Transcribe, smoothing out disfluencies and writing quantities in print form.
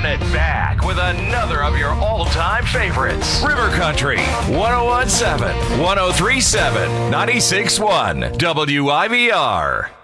it back with another of your all-time favorites. River Country, 1017, 1037, 96.1, WIVR.